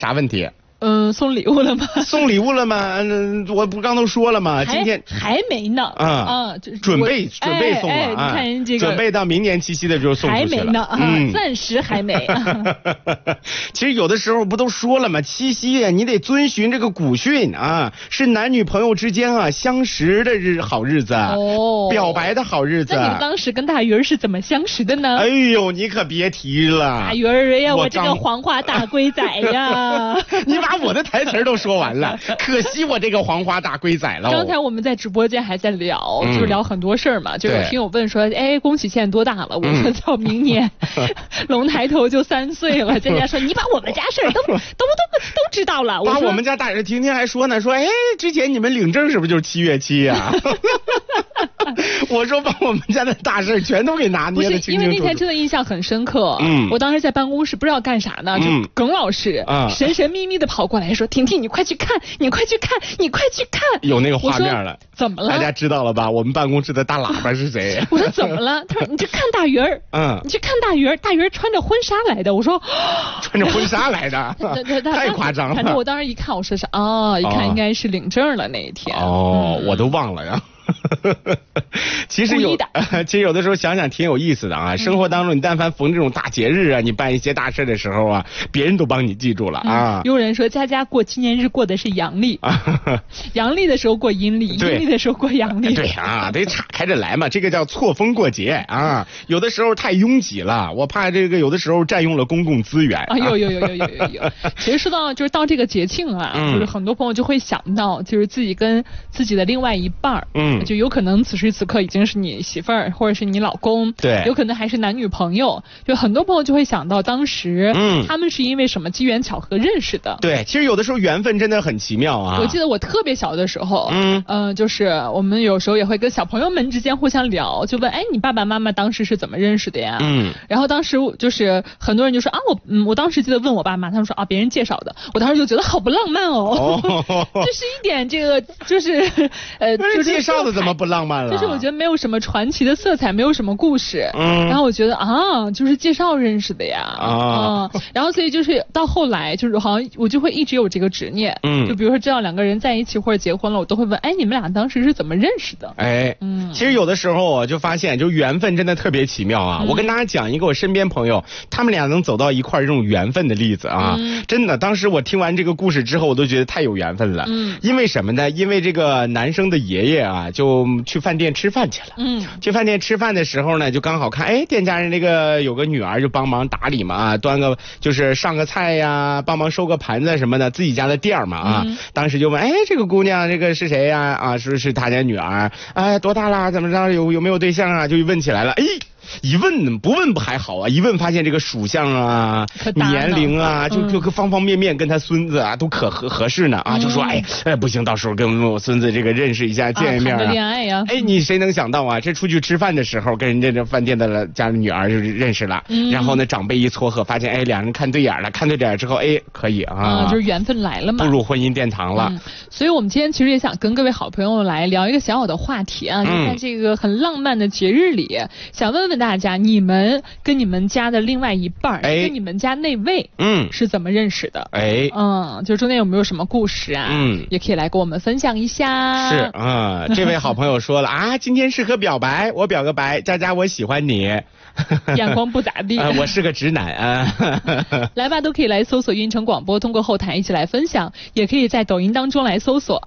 啥问题？ 送礼物了吗？ 送礼物了吗？我不刚都说了吗？今天还没呢。 准备送了你看这个， 准备到明年七夕的时候送出去了。 还没呢，暂时还没。 其实有的时候不都说了吗？七夕呀，你得遵循这个古训啊，是男女朋友之间啊相识的好日子，表白的好日子。 那你当时跟大鱼儿是怎么相识的呢？ 哎呦，你可别提了， 大鱼儿呀，我这个黄花大龟仔呀， 你把我的台词都说完了，可惜我这个黄花大龟仔了。 刚才我们在直播间还在聊，就是聊很多事儿嘛。就有听友问说，哎，恭喜现在多大了？我说到明年龙抬头就3岁了。佳佳说，你把我们家事儿都知道了。 把我们家大人婷婷还说呢，说哎，之前你们领证是不是就是7月7呀？我说把我们家的大事全都给拿捏的清清楚楚。不是， 因为那天真的印象很深刻。我当时在办公室不知道干啥呢，就耿老师神神秘秘的跑过来说，婷婷你快去看，你快去看，你快去看。 有那个画面了。 怎么了？ 大家知道了吧？我们办公室的大喇叭是谁？ 我说怎么了？他说你去看大鱼儿。你去看大鱼儿，大鱼儿穿着婚纱来的。我说穿着婚纱来的，太夸张了。 反正我当时一看，我说是一看应该是领证了那一天。 我都忘了呀。其实有的时候想想挺有意思的啊。生活当中你但凡逢这种大节日啊，你办一些大事的时候啊，别人都帮你记住了啊。 有人说佳佳过纪念日过的是阳历，阳历的时候过阴历，阴历的时候过阳历。 对啊，得岔开着来嘛，这个叫错峰过节啊。有的时候太拥挤了，我怕这个有的时候占用了公共资源。 有。其实说到就是到这个节庆啊，就是很多朋友就会想到，就是自己跟自己的另外一半儿。就有可能此时此刻已经是你媳妇儿或者是你老公， 对， 有可能还是男女朋友，就很多朋友就会想到当时，他们是因为什么机缘巧合认识的。 对，其实有的时候缘分真的很奇妙啊。 我记得我特别小的时候，就是我们有时候也会跟小朋友们之间互相聊，就问，哎，你爸爸妈妈当时是怎么认识的呀？然后当时就是很多人就说我当时记得问我爸妈，他们说别人介绍的，我当时就觉得好不浪漫哦，这是一点这个就是介绍的怎么不浪漫了？ 就是我觉得没有什么传奇的色彩，没有什么故事。然后我觉得就是介绍认识的呀。然后所以就是到后来就是好像我就会一直有这个执念。就比如说知道两个人在一起或者结婚了，我都会问，哎，你们俩当时是怎么认识的？ 其实有的时候我就发现，就缘分真的特别奇妙啊。我跟大家讲一个我身边朋友，他们俩能走到一块这种缘分的例子啊。真的，当时我听完这个故事之后，我都觉得太有缘分了。因为什么呢？因为这个男生的爷爷啊，就去饭店吃饭去了。去饭店吃饭的时候呢，就刚好看，哎，店家人那个有个女儿就帮忙打理嘛，端个就是上个菜呀，帮忙收个盘子什么的，自己家的店嘛当时就问，哎，这个姑娘这个是谁呀？是他家女儿，哎，多大啦？怎么着？有没有对象啊？就问起来了，哎。一问不问不还好啊，一问发现这个属相啊、年龄啊，就方方面面跟他孙子啊都可合适呢啊，就说哎不行，到时候跟我孙子这个认识一下，见一面谈个恋爱呀。 哎，你谁能想到啊？这出去吃饭的时候跟人家这饭店的家里女儿就认识了，然后呢长辈一撮合，发现哎两人看对眼了，看对眼之后哎可以就是缘分来了嘛， 步入婚姻殿堂了。 所以我们今天其实也想跟各位好朋友来聊一个小小的话题啊，就在这个很浪漫的节日里，想问问大家，你们跟你们家的另外一半，跟你们家那位，是怎么认识的？就中间有没有什么故事啊？也可以来跟我们分享一下。 是这位好朋友说了啊，今天适合表白，我表个白，佳佳我喜欢你。 眼光不咋地。 我是个直男啊。 来吧，都可以来搜索运城广播，通过后台一起来分享，也可以在抖音当中来搜索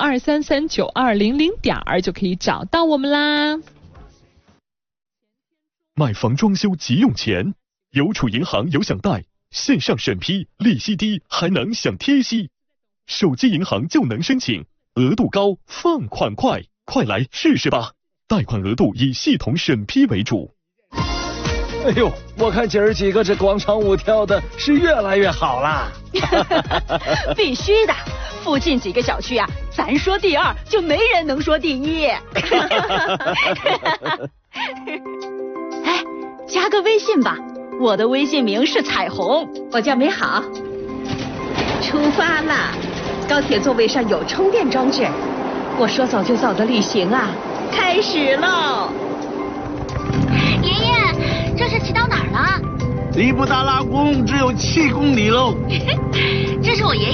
2339200就可以找到我们啦。 买房装修急用钱，邮储银行有享贷，线上审批，利息低，还能享贴息。手机银行就能申请，额度高，放款快，快来试试吧！贷款额度以系统审批为主。 哎呦，我看姐儿几个这广场舞跳的是越来越好啦。 必须的，附近几个小区啊，咱说第二就没人能说第一。哎，加个微信吧，我的微信名是彩虹， 我叫美好。出发啦！高铁座位上有充电装置，我说走就走的旅行啊，开始喽！ 爷爷，这是骑到哪儿了？ 离布达拉宫只有7公里喽。 这是我爷爷